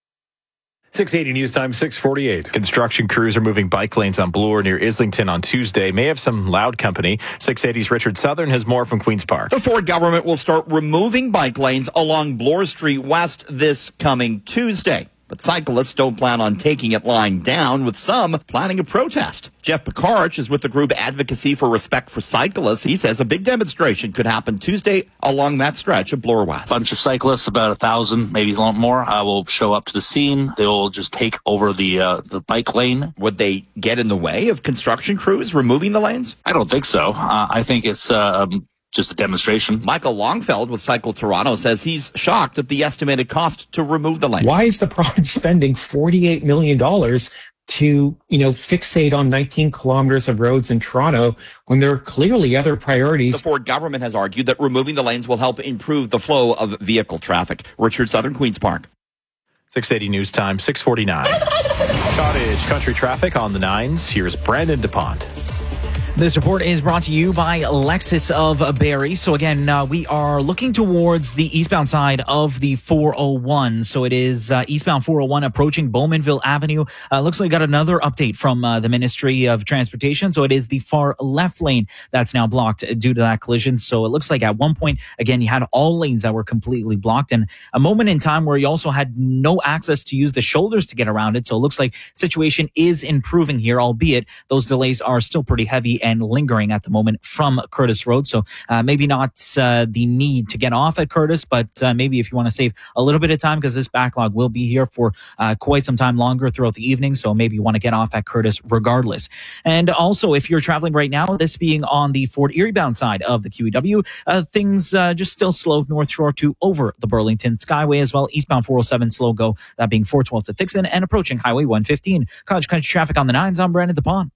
six eighty News Time, six forty-eight. Construction crews are moving bike lanes on Bloor near Islington on Tuesday. May have some loud company. six eighty's Richard Southern has more from Queen's Park. The Ford government will start removing bike lanes along Bloor Street West this coming Tuesday. But cyclists don't plan on taking it lying down, with some planning a protest. Jeff Picarch is with the group Advocacy for Respect for Cyclists. He says a big demonstration could happen Tuesday along that stretch of Bloor West. A bunch of cyclists, about a thousand, maybe a lot more, uh, will show up to the scene. They will just take over the uh, the bike lane. Would they get in the way of construction crews removing the lanes? I don't think so. Uh, I think it's uh, um, just a demonstration. Michael Longfeld with Cycle Toronto says he's shocked at the estimated cost to remove the lanes. Why is the province spending forty-eight million dollars to, you know, fixate on nineteen kilometers of roads in Toronto when there are clearly other priorities? The Ford government has argued that removing the lanes will help improve the flow of vehicle traffic. Richard Southern, Queen's Park. six eighty News Time, six forty-nine. Cottage country traffic on the nines. Here's Brandon DuPont. This report is brought to you by Lexus of Barrie. So again, uh, we are looking towards the eastbound side of the four oh one. So it is uh, eastbound four oh one approaching Bowmanville Avenue. Uh, looks like we got another update from uh, the Ministry of Transportation. So it is the far left lane that's now blocked due to that collision. So it looks like at one point, again, you had all lanes that were completely blocked, and a moment in time where you also had no access to use the shoulders to get around it. So it looks like situation is improving here, albeit those delays are still pretty heavy and lingering at the moment from Curtis Road. So uh, maybe not uh, the need to get off at Curtis, but uh, maybe if you want to save a little bit of time, because this backlog will be here for uh, quite some time longer throughout the evening. So maybe you want to get off at Curtis regardless. And also, if you're traveling right now, this being on the Fort Erie bound side of the Q E W, uh, things uh, just still slow North Shore to over the Burlington Skyway as well. Eastbound four oh seven slow go, that being four twelve to Thixon and approaching Highway one fifteen. Cottage country traffic on the nines. I'm Brandon DuPont.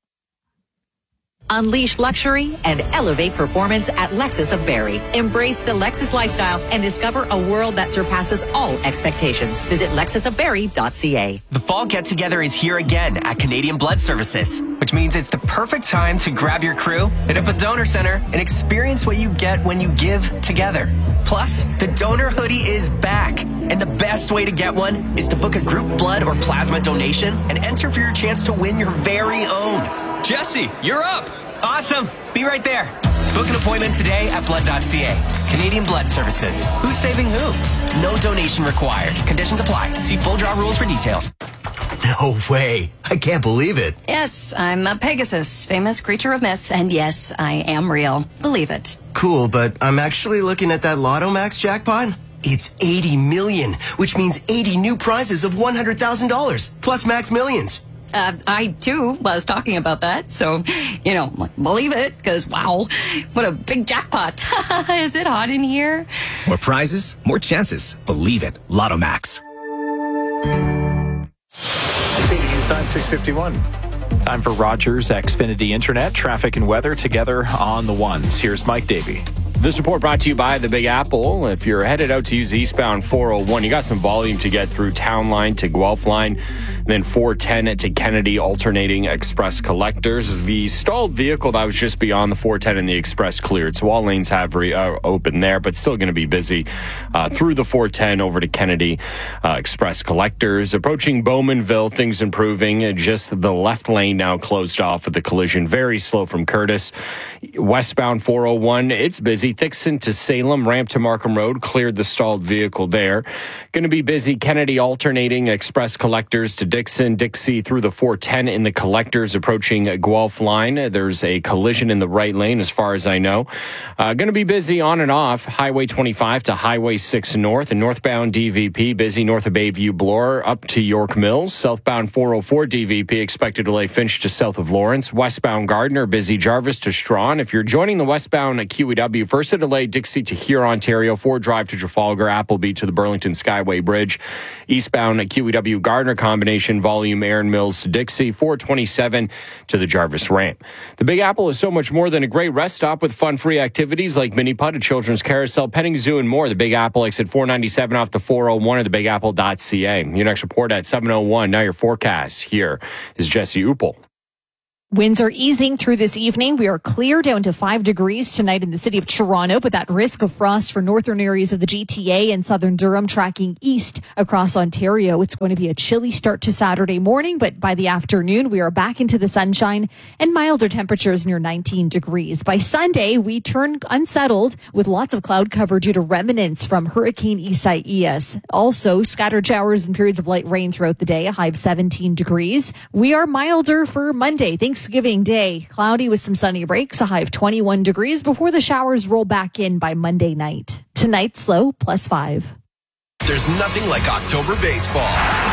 Unleash luxury and elevate performance at Lexus of Barrie. Embrace the Lexus lifestyle and discover a world that surpasses all expectations. Visit lexus of barrie dot c a. The fall get-together is here again at Canadian Blood Services, which means it's the perfect time to grab your crew, hit up a donor center, and experience what you get when you give together. Plus, the donor hoodie is back, and the best way to get one is to book a group blood or plasma donation and enter for your chance to win your very own. Jesse, you're up! Awesome. Be right there. Book an appointment today at blood dot c a. Canadian Blood Services. Who's saving who? No donation required. Conditions apply. See full draw rules for details. No way. I can't believe it. Yes, I'm a Pegasus, famous creature of myth, and yes, I am real. Believe it. Cool, but I'm actually looking at that Lotto Max jackpot. It's eighty million, which means eighty new prizes of one hundred thousand dollars, plus Max Millions. Uh, I, too, was talking about that, so, you know, believe it, because, wow, what a big jackpot. Is it hot in here? More prizes, more chances. Believe it. Lotto Max. time, six fifty-one. Time for Rogers Xfinity Internet, traffic and weather together on the ones. Here's Mike Davey. This report brought to you by the Big Apple. If you're headed out to use eastbound four oh one, you got some volume to get through Town Line to Guelph Line, then four ten to Kennedy, alternating express collectors. The stalled vehicle that was just beyond the four ten and the express cleared, so all lanes have re- uh, open there, but still going to be busy uh, through the four ten over to Kennedy uh, express collectors. Approaching Bowmanville, things improving. Just the left lane now closed off with the collision. Very slow from Curtis. Westbound four oh one, it's busy. Thixon to Salem, ramp to Markham Road, cleared the stalled vehicle there. Going to be busy. Kennedy alternating express collectors to Dixon, Dixie through the four ten in the collectors approaching Guelph Line. There's a collision in the right lane as far as I know. Uh, going to be busy on and off Highway twenty-five to Highway six North and northbound D V P busy north of Bayview Bloor up to York Mills. Southbound four oh four D V P expected to lay Finch to south of Lawrence. Westbound Gardner busy Jarvis to Strawn. If you're joining the westbound at Q E W, first a delay Dixie to Huron, Ontario, Ford Drive to Trafalgar, Appleby to the Burlington Skyway Bridge. Eastbound at Q E W Gardner combination volume Erin Mills to Dixie, four twenty-seven to the Jarvis ramp. The Big Apple is so much more than a great rest stop with fun-free activities like mini putt, a children's carousel, petting zoo, and more. The Big Apple exit four ninety-seven off the four oh one or the big apple dot c a. Your next report at seven oh one. Now your forecast. Here is Jesse Uppel. Winds are easing through this evening. We are clear down to five degrees tonight in the city of Toronto, but that risk of frost for northern areas of the G T A and southern Durham tracking east across Ontario. It's going to be a chilly start to Saturday morning, but by the afternoon, we are back into the sunshine and milder temperatures near nineteen degrees. By Sunday, we turn unsettled with lots of cloud cover due to remnants from Hurricane Isaias. Also, scattered showers and periods of light rain throughout the day, a high of seventeen degrees. We are milder for Monday. Thanks Thanksgiving Day, cloudy with some sunny breaks, a high of twenty-one degrees before the showers roll back in by Monday night. Tonight's low, plus five. There's nothing like October baseball.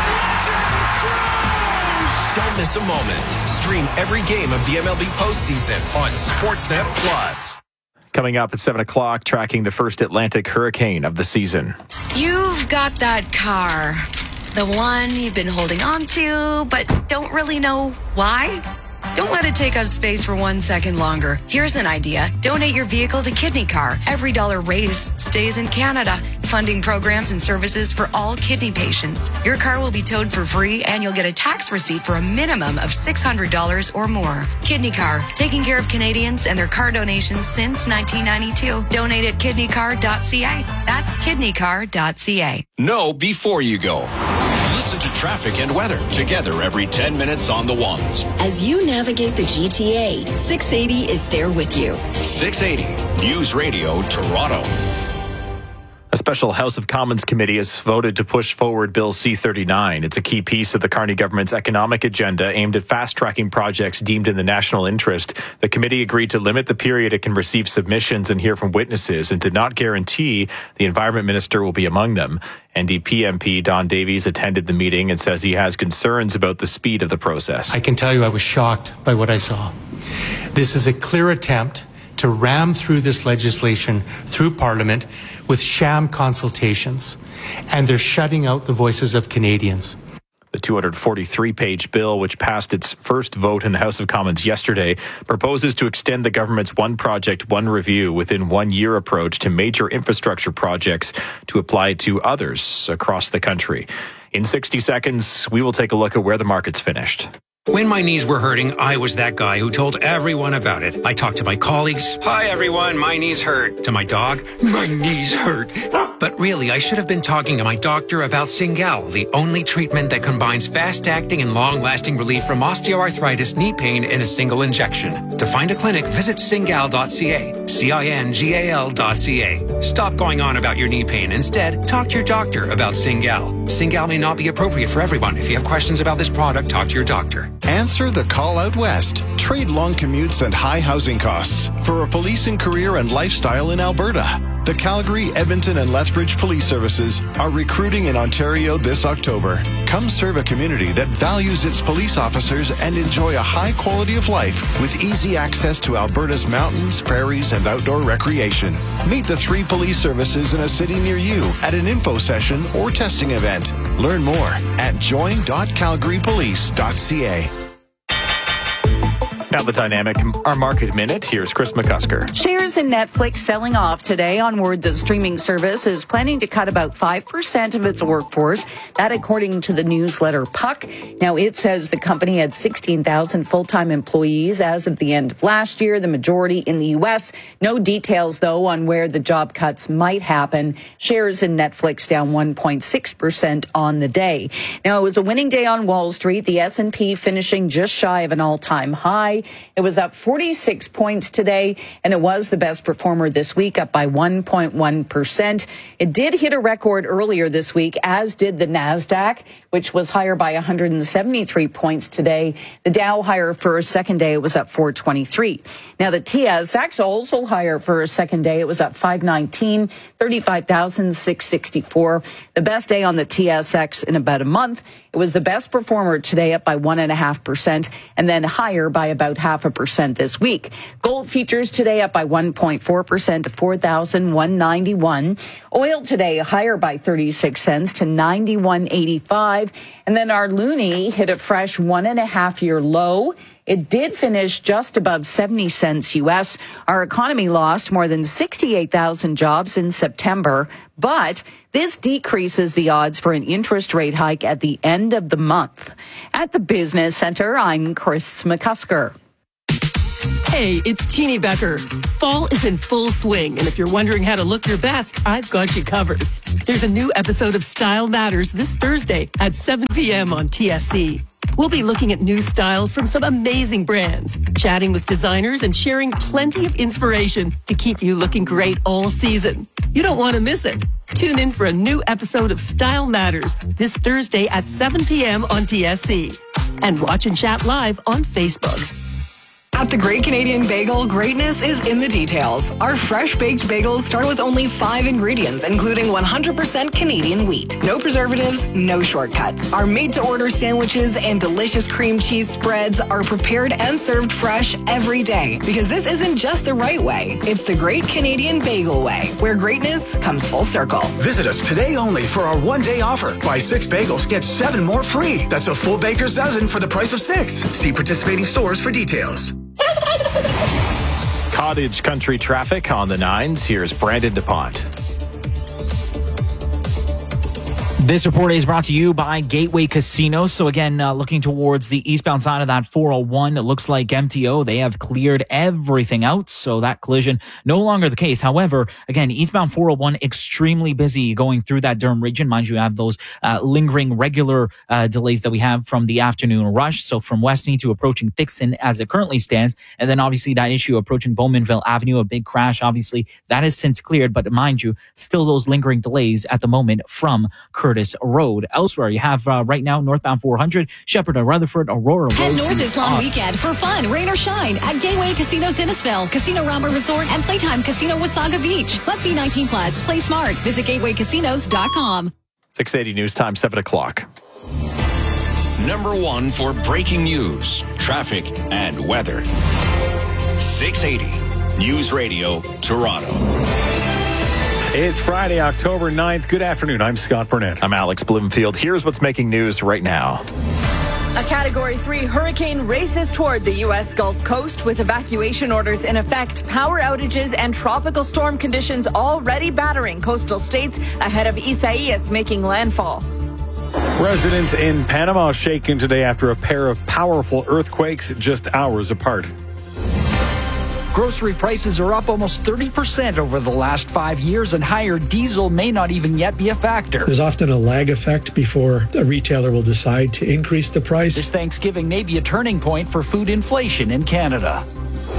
Don't miss a moment. Stream every game of the M L B postseason on Sportsnet Plus. Coming up at seven o'clock, tracking the first Atlantic hurricane of the season. You've got that car. The one you've been holding on to, but don't really know why? Don't let it take up space for one second longer. Here's an idea. Donate your vehicle to Kidney Car. Every dollar raised stays in Canada, funding programs and services for all kidney patients. Your car will be towed for free, and you'll get a tax receipt for a minimum of six hundred dollars or more. Kidney Car, taking care of Canadians and their car donations since nineteen ninety-two. Donate at kidney car dot c a. That's kidney car dot c a. Know before you go. Listen to traffic and weather together every ten minutes on the ones. As you navigate the G T A, six eighty is there with you. six eighty News Radio Toronto. A special House of Commons committee has voted to push forward Bill C thirty-nine. It's a key piece of the Carney government's economic agenda aimed at fast-tracking projects deemed in the national interest. The committee agreed to limit the period it can receive submissions and hear from witnesses and did not guarantee the environment minister will be among them. N D P M P Don Davies attended the meeting and says he has concerns about the speed of the process. I can tell you I was shocked by what I saw. This is a clear attempt to ram through this legislation through Parliament with sham consultations, and they're shutting out the voices of Canadians. The two hundred forty-three page bill, which passed its first vote in the House of Commons yesterday, proposes to extend the government's one project, one review within one year approach to major infrastructure projects to apply to others across the country. In sixty seconds, we will take a look at where the market's finished. When my knees were hurting, I was that guy who told everyone about it. I talked to my colleagues. Hi, everyone. My knees hurt. To my dog. My knees hurt. But really, I should have been talking to my doctor about Cingal, the only treatment that combines fast-acting and long-lasting relief from osteoarthritis knee pain in a single injection. To find a clinic, visit cingal dot c a. C I N G A L dot C A. Stop going on about your knee pain. Instead, talk to your doctor about Cingal. Cingal may not be appropriate for everyone. If you have questions about this product, talk to your doctor. Answer the call out west. Trade long commutes and high housing costs for a policing career and lifestyle in Alberta. The Calgary, Edmonton, and Lethbridge Police Services are recruiting in Ontario this October. Come serve a community that values its police officers and enjoy a high quality of life with easy access to Alberta's mountains, prairies, and outdoor recreation. Meet the three police services in a city near you at an info session or testing event. Learn more at join dot calgary police dot c a. Now the dynamic, our market minute. Here's Chris McCusker. Shares in Netflix selling off today on word the streaming service is planning to cut about five percent of its workforce. That according to the newsletter Puck. Now it says the company had sixteen thousand full-time employees as of the end of last year, the majority in the U S. No details, though, on where the job cuts might happen. Shares in Netflix down one point six percent on the day. Now it was a winning day on Wall Street. The S and P finishing just shy of an all-time high. It was up forty-six points today, and it was the best performer this week, up by one point one percent. It did hit a record earlier this week, as did the NASDAQ, which was higher by one hundred seventy-three points today. The Dow higher for a second day. It was up four twenty-three. Now, the T S X also higher for a second day. It was up five nineteen, thirty-five thousand six hundred sixty-four. The best day on the T S X in about a month. It was the best performer today, up by one point five percent, and then higher by about half a percent this week. Gold futures today up by one point four percent to four thousand one hundred ninety-one. Oil today higher by thirty-six cents to ninety-one eighty-five. And then our loonie hit a fresh one and a half year low. It did finish just above seventy cents U S. Our economy lost more than sixty-eight thousand jobs in September, but this decreases the odds for an interest rate hike at the end of the month. At the Business Center, I'm Chris McCusker. Hey, it's Jeannie Becker. Fall is in full swing, and if you're wondering how to look your best, I've got you covered. There's a new episode of Style Matters this Thursday at seven p.m. on T S C. We'll be looking at new styles from some amazing brands, chatting with designers, and sharing plenty of inspiration to keep you looking great all season. You don't want to miss it. Tune in for a new episode of Style Matters this Thursday at seven p.m. on T S C. And watch and chat live on Facebook. At the Great Canadian Bagel, greatness is in the details. Our fresh baked bagels start with only five ingredients, including one hundred percent Canadian wheat. No preservatives, no shortcuts. Our made-to-order sandwiches and delicious cream cheese spreads are prepared and served fresh every day. Because this isn't just the right way, it's the Great Canadian Bagel way, where greatness comes full circle. Visit us today only for our one-day offer. Buy six bagels, get seven more free. That's a full baker's dozen for the price of six. See participating stores for details. Cottage country traffic on the nines. Here's Brandon DuPont. This report is brought to you by Gateway Casino. So again, uh, looking towards the eastbound side of that four oh one, it looks like M T O, they have cleared everything out. So that collision no longer the case. However, again, eastbound four oh one, extremely busy going through that Durham region. Mind you, you have those uh, lingering regular uh, delays that we have from the afternoon rush. So from Westney to approaching Dixon as it currently stands. And then obviously that issue approaching Bowmanville Avenue, a big crash. Obviously that has since cleared, but mind you, still those lingering delays at the moment from Curtis Road. Elsewhere, you have uh, right now northbound four hundred, Shepherd to Rutherford, Aurora Head Road. north this long uh, weekend for fun, rain or shine at Gateway Casino Innisfil, Casino Rama Resort, and Playtime Casino Wasaga Beach. Must be nineteen plus. Play smart. Visit gateway casinos dot com. six eighty news time, seven o'clock. Number one for breaking news, traffic, and weather. six eighty News Radio, Toronto. It's Friday, October ninth. Good afternoon. I'm Scott Burnett. I'm Alex Bloomfield. Here's what's making news right now. A Category three hurricane races toward the U S Gulf Coast with evacuation orders in effect, power outages, and tropical storm conditions already battering coastal states ahead of Isaias making landfall. Residents in Panama shaken today after a pair of powerful earthquakes just hours apart. Grocery prices are up almost thirty percent over the last five years, and higher diesel may not even yet be a factor. There's often a lag effect before a retailer will decide to increase the price. This Thanksgiving may be a turning point for food inflation in Canada.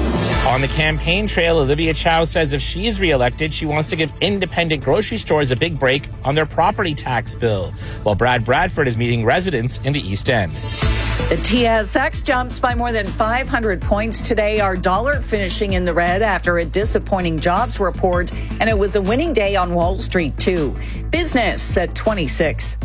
On the campaign trail, Olivia Chow says if she is reelected, she wants to give independent grocery stores a big break on their property tax bill, while Brad Bradford is meeting residents in the East End. The T S X jumps by more than five hundred points today. Our dollar finishing in the red after a disappointing jobs report, and it was a winning day on Wall Street, too. Business at twenty-six.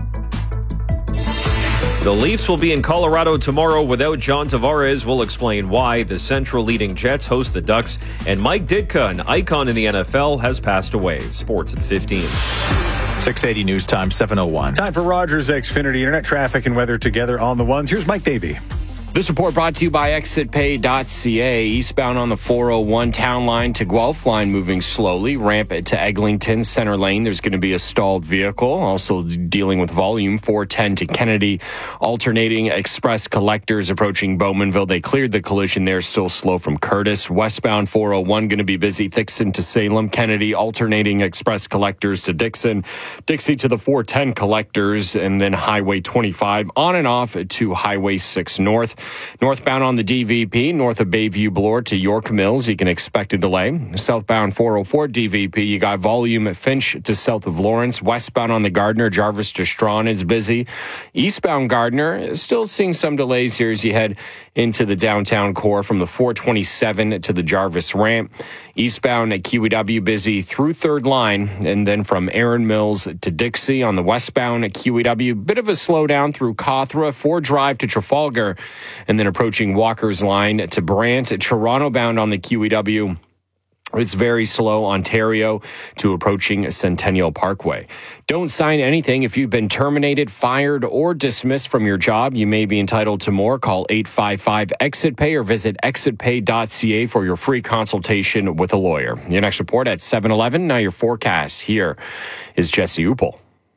The Leafs will be in Colorado tomorrow without John Tavares. We'll explain why. The Central leading Jets host the Ducks. And Mike Ditka, an icon in the N F L, has passed away. Sports at fifteen. six eighty News Time, seven oh one. Time for Rogers Xfinity Internet traffic and weather together on the ones. Here's Mike Davey. This report brought to you by exit pay dot c a. Eastbound on the four oh one Town Line to Guelph Line moving slowly. Ramp to Eglinton Center Lane. There's going to be a stalled vehicle. Also dealing with volume. four ten to Kennedy. Alternating express collectors approaching Bowmanville. They cleared the collision there. Still slow from Curtis. Westbound four oh one going to be busy. Thixon to Salem. Kennedy alternating express collectors to Dixon. Dixie to the four ten collectors. And then Highway twenty-five on and off to Highway six North. Northbound on the D V P, north of Bayview Bloor to York Mills, you can expect a delay. Southbound four oh four D V P, you got volume at Finch to south of Lawrence. Westbound on the Gardner, Jarvis to Strawn is busy. Eastbound Gardner, still seeing some delays here as you head into the downtown core from the four twenty-seven to the Jarvis ramp. Eastbound at Q E W busy through third line, and then from Aaron Mills to Dixie on the westbound at Q E W. Bit of a slowdown through Cawthra, four drive to Trafalgar, and then approaching Walker's line to Brant. Toronto bound on the Q E W. It's very slow, Ontario to approaching Centennial Parkway. Don't sign anything. If you've been terminated, fired, or dismissed from your job, you may be entitled to more. Call eight five five exit pay or visit exit pay dot c a for your free consultation with a lawyer. Your next report at seven eleven. Now your forecast. Here is Jesse Upel.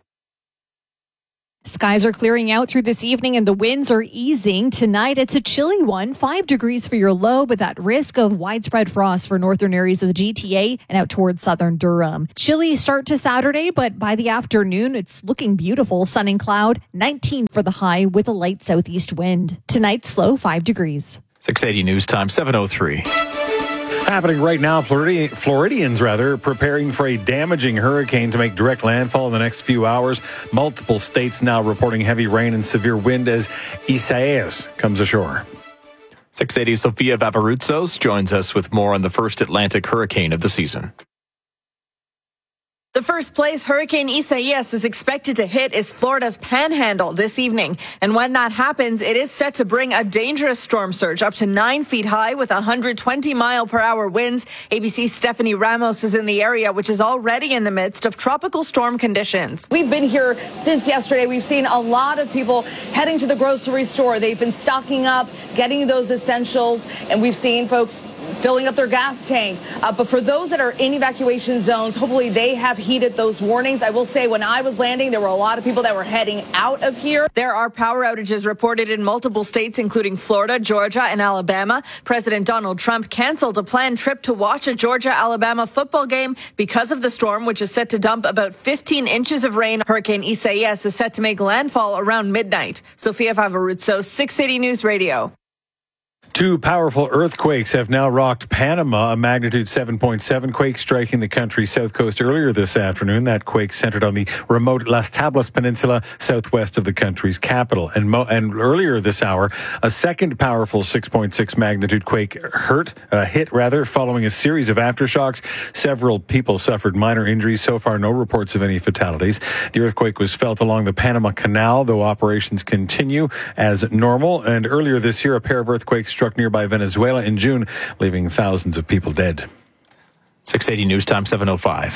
Skies are clearing out through this evening and the winds are easing. Tonight, it's a chilly one, five degrees for your low, but that risk of widespread frost for northern areas of the G T A and out towards southern Durham. Chilly start to Saturday, but by the afternoon, it's looking beautiful. Sun and cloud, nineteen for the high with a light southeast wind. Tonight's low, five degrees. six eighty News Time, seven oh three. Happening right now, Floridi- Floridians rather preparing for a damaging hurricane to make direct landfall in the next few hours. Multiple states now reporting heavy rain and severe wind as Isaias comes ashore. six eighty Sofia Vavarutsos joins us with more on the first Atlantic hurricane of the season. The first place Hurricane Isaias is expected to hit is Florida's Panhandle this evening. And when that happens, it is set to bring a dangerous storm surge up to nine feet high with one hundred twenty mile per hour winds. A B C's Stephanie Ramos is in the area, which is already in the midst of tropical storm conditions. We've been here since yesterday. We've seen a lot of people heading to the grocery store. They've been stocking up, getting those essentials, and we've seen folks filling up their gas tank. Uh, but for those that are in evacuation zones, hopefully they have heeded those warnings. I will say when I was landing, there were a lot of people that were heading out of here. There are power outages reported in multiple states, including Florida, Georgia, and Alabama. President Donald Trump canceled a planned trip to watch a Georgia-Alabama football game because of the storm, which is set to dump about fifteen inches of rain. Hurricane Isaias is set to make landfall around midnight. Sofia Vavarutso, six eighty News Radio. Two powerful earthquakes have now rocked Panama, a magnitude seven point seven quake striking the country's south coast earlier this afternoon. That quake centered on the remote Las Tablas Peninsula, southwest of the country's capital. And, mo- and earlier this hour, a second powerful six point six magnitude quake hurt, uh, hit rather, following a series of aftershocks. Several people suffered minor injuries. So far, no reports of any fatalities. The earthquake was felt along the Panama Canal, though operations continue as normal. And earlier this year, a pair of earthquakes struck nearby Venezuela in June, leaving thousands of people dead. six eighty News Time, seven oh five.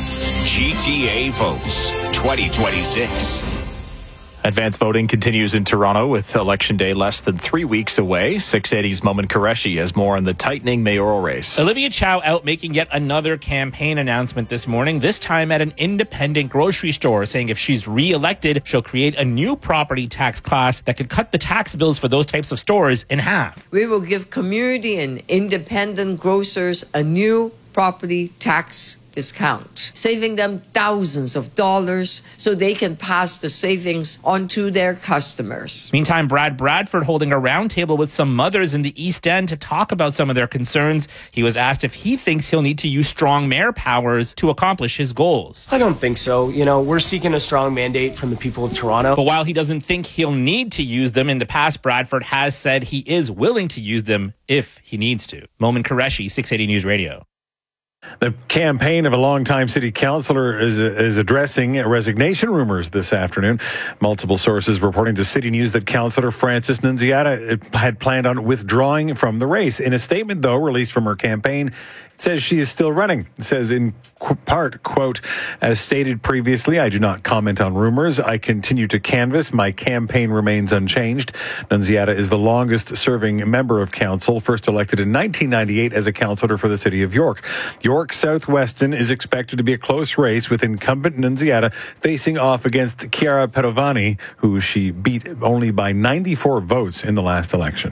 G T A votes twenty twenty-six. Advanced voting continues in Toronto with Election Day less than three weeks away. six eighty's Momin Qureshi has more on the tightening mayoral race. Olivia Chow out making yet another campaign announcement this morning, this time at an independent grocery store, saying if she's re-elected, she'll create a new property tax class that could cut the tax bills for those types of stores in half. We will give community and independent grocers a new property tax discount, saving them thousands of dollars so they can pass the savings on to their customers. Meantime, Brad Bradford holding a roundtable with some mothers in the East End to talk about some of their concerns. He was asked if he thinks he'll need to use strong mayor powers to accomplish his goals. I don't think so. You know, we're seeking a strong mandate from the people of Toronto. But while he doesn't think he'll need to use them in the past, Bradford has said he is willing to use them if he needs to. Momin Qureshi, six eighty News Radio. The campaign of a longtime city councillor is, is addressing resignation rumors this afternoon. Multiple sources reporting to City News that Councillor Frances Nunziata had planned on withdrawing from the race. In a statement, though, released from her campaign, it says she is still running. It says in part, quote, as stated previously, I do not comment on rumors. I continue to canvass. My campaign remains unchanged. Nunziata is the longest serving member of council, first elected in nineteen ninety-eight as a councillor for the city of York. York Southweston is expected to be a close race with incumbent Nunziata facing off against Chiara Padovani, who she beat only by ninety-four votes in the last election.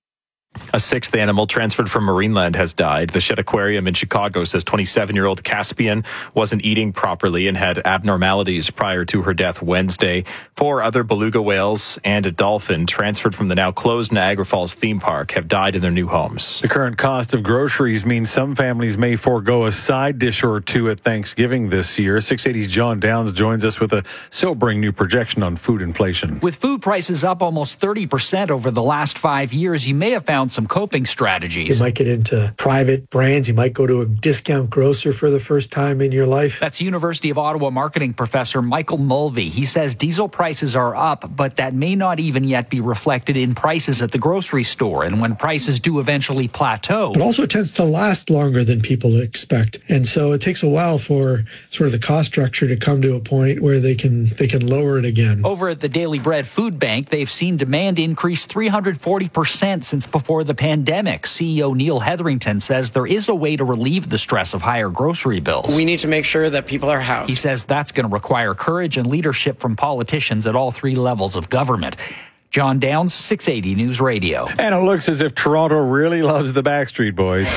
A sixth animal transferred from Marineland has died. The Shedd Aquarium in Chicago says twenty-seven-year-old Caspian wasn't eating properly and had abnormalities prior to her death Wednesday. Four other beluga whales and a dolphin transferred from the now closed Niagara Falls theme park have died in their new homes. The current cost of groceries means some families may forego a side dish or two at Thanksgiving this year. six eighty's John Downs joins us with a sobering new projection on food inflation. With food prices up almost thirty percent over the last five years, you may have found some coping strategies. You might get into private brands. You might go to a discount grocer for the first time in your life. That's University of Ottawa marketing professor Michael Mulvey. He says diesel prices are up, but that may not even yet be reflected in prices at the grocery store. And when prices do eventually plateau. It also tends to last longer than people expect. And so it takes a while for sort of the cost structure to come to a point where they can they can lower it again. Over at the Daily Bread Food Bank, they've seen demand increase three hundred forty percent since before the pandemic. C E O Neil Hetherington says there is a way to relieve the stress of higher grocery bills. We need to make sure that people are housed. He says that's going to require courage and leadership from politicians at all three levels of government. John Downs, six eighty News Radio. And it looks as if Toronto really loves the Backstreet Boys.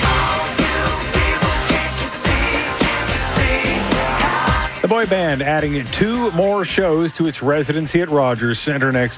The boy band adding two more shows to its residency at Rogers Centre next